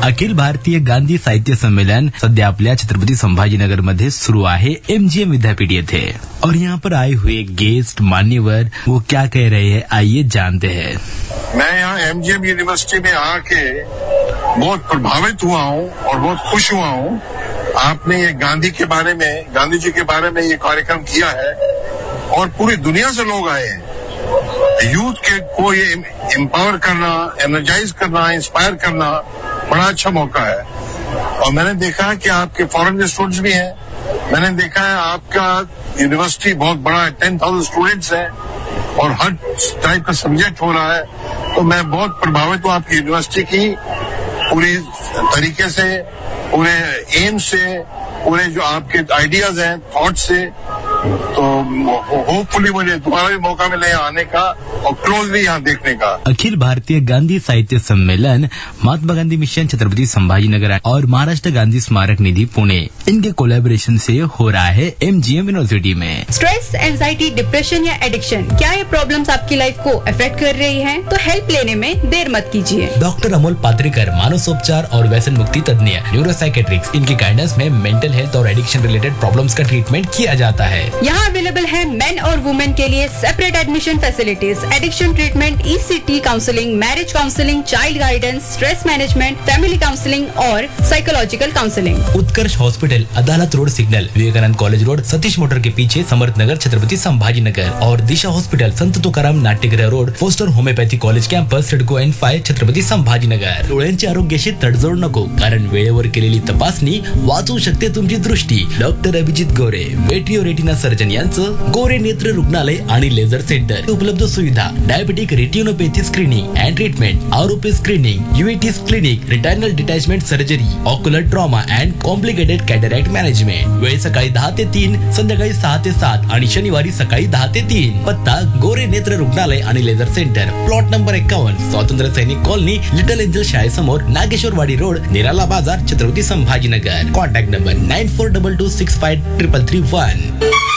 अखिल भारतीय गांधी साहित्य सम्मेलन सध्या आपल्या छत्रपती संभाजीनगर मध्ये सुरू आहे MGM विद्यापीठ येथे। और यहाँ पर आए हुए गेस्ट मान्यवर वो क्या कह रहे हैं, आइए जानते हैं। मैं यहाँ MGM यूनिवर्सिटी में आके बहुत प्रभावित हुआ हूँ और बहुत खुश हुआ हूँ। आपने ये गांधी जी के बारे में ये कार्यक्रम किया है और पूरी दुनिया से लोग आए हैं। यूथ को ये एम्पावर करना, एनर्जाइज करना, इंस्पायर करना बड़ा अच्छा मौका है। और मैंने देखा कि आपके फॉरेन के स्टूडेंट्स भी हैं। मैंने देखा है आपका यूनिवर्सिटी बहुत बड़ा है, 10,000 स्टूडेंट्स हैं और हर टाइप का सब्जेक्ट हो रहा है। तो मैं बहुत प्रभावित हूँ आपकी यूनिवर्सिटी की पूरी तरीके से, पूरे एम से, पूरे जो आपके आइडियाज हैं, थॉट से। तो होपफुली मुझे दोबारा भी मौका मिले यहाँ आने का और क्लोजली यहाँ देखने का। अखिल भारतीय गांधी साहित्य सम्मेलन महात्मा गांधी मिशन छत्रपति संभाजीनगर और महाराष्ट्र गांधी स्मारक निधि पुणे इनके कोलैबोरेशन से हो रहा है MGM यूनिवर्सिटी में। स्ट्रेस, एंजाइटी, डिप्रेशन या एडिक्शन, क्या ये प्रॉब्लम्स आपकी लाइफ को अफेक्ट कर रही हैं? तो हेल्प लेने में देर मत कीजिए। डॉक्टर अमोल पात्रिकर, मानसोपचार और व्यसन मुक्ति तज्ञ, न्यूरोसाइकेट्रिक्स, इनकी गाइडेंस में मेंटल हेल्थ और एडिक्शन रिलेटेड प्रॉब्लम्स का ट्रीटमेंट किया जाता है। यहाँ अवेलेबल है मेन और वुमेन के लिए separate admission facilities, addiction treatment, ECT counselling, marriage counselling, child guidance, stress management, family counselling और साइकोलॉजिकल काउंसलिंग। उत्कर्ष हॉस्पिटल, अदालत road signal, Vivekananda college road, Satish motor के पीछे, समर्थ नगर, छत्रपति संभाजीनगर। और दिशा हॉस्पिटल, संत तुकाराम नाट्यगृह road, poster homoeopathy college campus, CIDCO N5, Chhatrapati Sambhajinagar. डोळ्यांच्या आरोग्याशी तडजोड नको, कारण वेळेवर केलेली तपासणी वाचवू शकते तुमची दृष्टी। डॉक्टर अभिजित गोरे, वेट्रिओ रेटिना सर्जन यांचं गोरे नेत्र रुग्णालय आणि लेझर सेंटर। उपलब्ध सुविधा: diabetic retinopathy screening and treatment, आरोपी screening, UVT clinic, रिटायनल detachment surgery, ocular trauma and complicated cataract management. वेळ सकाळी 10 ते 3, संध्याकाळी 6 ते 7 आणि शनिवारी सकाळी 10 ते 3। पत्ता: गोरे नेत्र रुग्णालय आणि लेझर सेंटर, प्लॉट नंबर 51, स्वातंत्र्य सैनिक colony, little angel शाळेसमोर, Nageshwarwadi road, निराला बाजार, छत्रपती संभाजीनगर। Contact number 9422653331।